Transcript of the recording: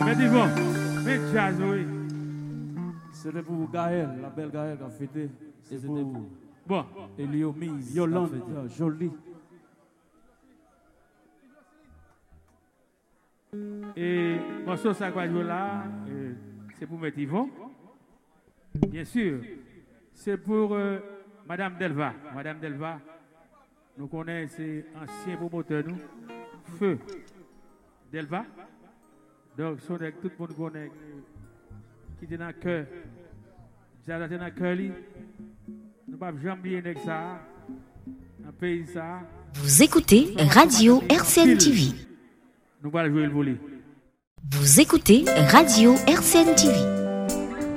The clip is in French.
Mais dis bon, mais jazz, oui. C'était pour Gaël, la belle Gaël qui a fêté. C'était pour Bon. Eliomise, Yolande, jolie. Et morceau ça va jouer là, c'est pour mettre Yvon. Bien sûr, c'est pour Madame Delva. Madame Delva, nous connaissons, c'est ancien promoteur, nous. Feu Delva. Donc, tout le monde connaît qui est dans le cœur. J'ai dans le cœur, nous ne pouvons jamais oublier ça. Un pays ça. Vous écoutez Radio RCN TV. Nous allons jouer le volet. Vous écoutez Radio RCN TV.